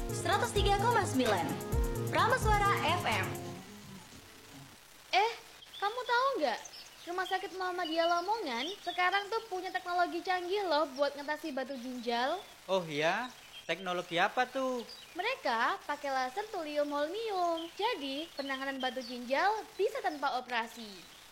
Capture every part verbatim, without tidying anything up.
seratus tiga koma sembilan Prameswara F M. Eh, kamu tahu nggak? Rumah Sakit Muhammadiyah Lamongan sekarang tuh punya teknologi canggih loh buat ngatasi batu ginjal. Oh iya? Teknologi apa tuh? Mereka pakai laser thulium holmium. Jadi, penanganan batu ginjal bisa tanpa operasi.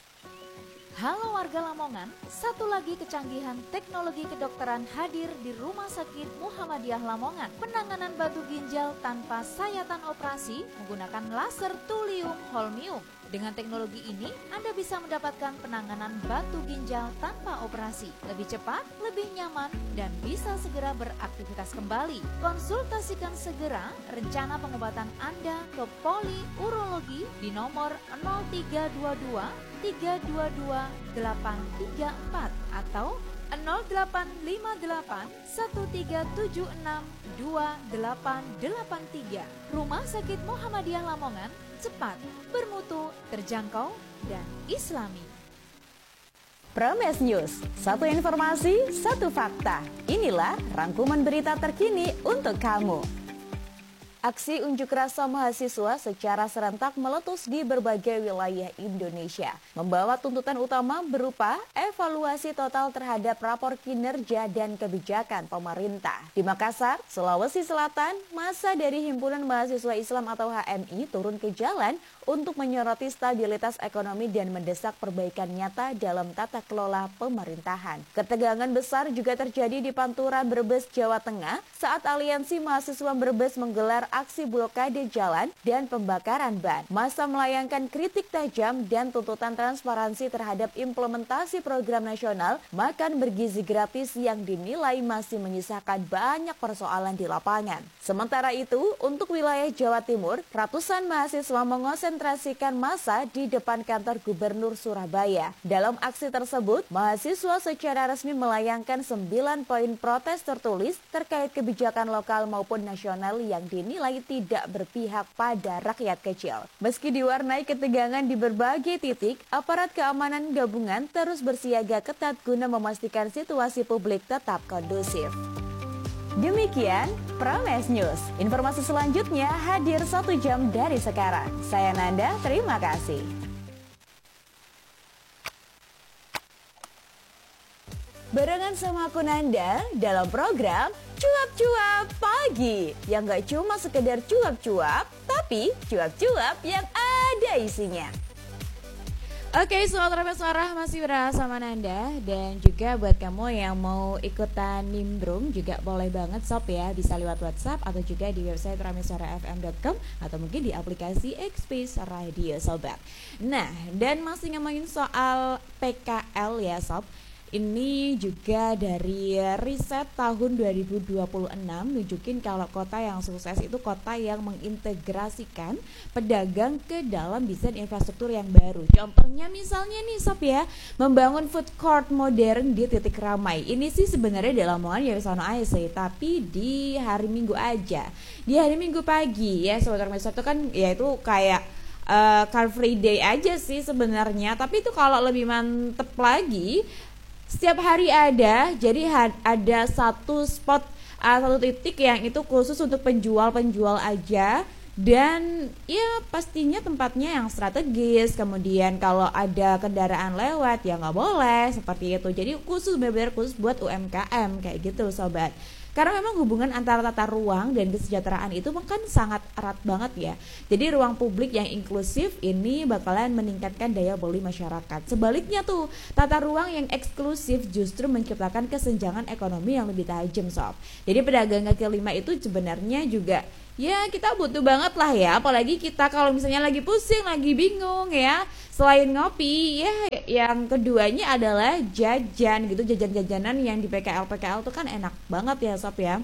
Halo warga Lamongan, satu lagi kecanggihan teknologi kedokteran hadir di Rumah Sakit Muhammadiyah Lamongan. Penanganan batu ginjal tanpa sayatan operasi menggunakan laser thulium holmium. Dengan teknologi ini, Anda bisa mendapatkan penanganan batu ginjal tanpa operasi. Lebih cepat, lebih nyaman, dan bisa segera beraktivitas kembali. Konsultasikan segera rencana pengobatan Anda ke Poli Urologi di nomor nol tiga dua dua tiga dua dua delapan tiga empat atau nol delapan lima delapan satu tiga tujuh enam dua delapan delapan tiga. Rumah Sakit Muhammadiyah Lamongan, cepat, bermutu, terjangkau, dan islami. Prames News, satu informasi, satu fakta. Inilah rangkuman berita terkini untuk kamu. Aksi unjuk rasa mahasiswa secara serentak meletus di berbagai wilayah Indonesia, membawa tuntutan utama berupa evaluasi total terhadap rapor kinerja dan kebijakan pemerintah. Di Makassar, Sulawesi Selatan, massa dari Himpunan Mahasiswa Islam atau H M I turun ke jalan untuk menyoroti stabilitas ekonomi dan mendesak perbaikan nyata dalam tata kelola pemerintahan. Ketegangan besar juga terjadi di Pantura, Brebes, Jawa Tengah saat Aliansi Mahasiswa Brebes menggelar aksi blokade jalan dan pembakaran ban. Massa melayangkan kritik tajam dan tuntutan transparansi terhadap implementasi program nasional makan bergizi gratis yang dinilai masih menyisakan banyak persoalan di lapangan. Sementara itu, untuk wilayah Jawa Timur, ratusan mahasiswa mengonsentrasikan massa di depan kantor Gubernur Surabaya. Dalam aksi tersebut, mahasiswa secara resmi melayangkan sembilan poin protes tertulis terkait kebijakan lokal maupun nasional yang dinilai tidak berpihak pada rakyat kecil. Meski diwarnai ketegangan di berbagai titik, aparat keamanan gabungan terus bersiaga ketat guna memastikan situasi publik tetap kondusif. Demikian Prames News. Informasi selanjutnya hadir satu jam dari sekarang. Saya Nanda, terima kasih. Barengan sama aku Nanda dalam program Cuap-Cuap Pagi, yang gak cuma sekedar cuap-cuap, tapi cuap-cuap yang ada isinya. Oke, Sobat Prameswara masih bersama Nanda, dan juga buat kamu yang mau ikutan nimbrung juga boleh banget sob ya, bisa lewat WhatsApp atau juga di website prameswara f m dot com atau mungkin di aplikasi X-Space Radio sobat. Nah, dan masih ngomongin soal P K L ya sob. Ini juga dari riset tahun dua ribu dua puluh enam nunjukin kalau kota yang sukses itu kota yang mengintegrasikan pedagang ke dalam desain infrastruktur yang baru. Contohnya misalnya nih sob ya, membangun food court modern di titik ramai. Ini sih sebenarnya di Lamongan ya sono aja sih, tapi di hari Minggu aja. Di hari Minggu pagi ya sobat Prameswara itu kan ya itu kayak uh, Car Free Day aja sih sebenarnya, tapi itu kalau lebih mantep lagi setiap hari ada, jadi ada satu spot, uh, satu titik yang itu khusus untuk penjual-penjual aja. Dan ya pastinya tempatnya yang strategis. Kemudian kalau ada kendaraan lewat ya nggak boleh, seperti itu. Jadi khusus, benar-benar khusus buat U M K M kayak gitu sobat. Karena memang hubungan antara tata ruang dan kesejahteraan itu kan sangat erat banget ya. Jadi ruang publik yang inklusif ini bakalan meningkatkan daya beli masyarakat. Sebaliknya tuh, tata ruang yang eksklusif justru menciptakan kesenjangan ekonomi yang lebih tajam sob. Jadi pedagang kaki lima itu sebenarnya juga ya kita butuh banget lah ya, apalagi kita kalau misalnya lagi pusing, lagi bingung ya. Selain ngopi, ya yang keduanya adalah jajan gitu, jajan-jajanan yang di P K L P K L tuh kan enak banget ya sob ya.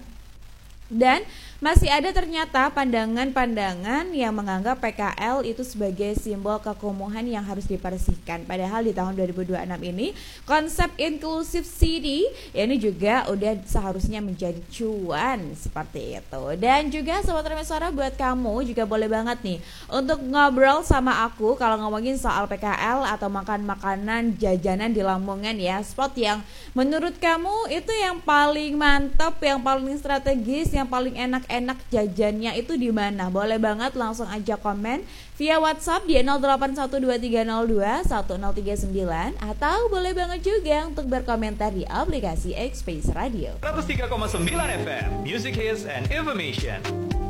Dan masih ada ternyata pandangan-pandangan yang menganggap P K L itu sebagai simbol kekumuhan yang harus dipersihkan. Padahal di tahun dua ribu dua puluh enam ini konsep inclusive city ini juga udah seharusnya menjadi cuan seperti itu. Dan juga Sobat Prameswara, buat kamu juga boleh banget nih untuk ngobrol sama aku kalau ngomongin soal P K L atau makan makanan jajanan di Lamongan ya. Spot yang menurut kamu itu yang paling mantap, yang paling strategis, yang paling enak enak jajannya itu di mana? Boleh banget langsung aja komen via WhatsApp di nol delapan satu dua tiga nol dua satu nol tiga sembilan atau boleh banget juga untuk berkomentar di aplikasi X-Space Radio. seratus tiga koma sembilan F M, Music Hits and Information.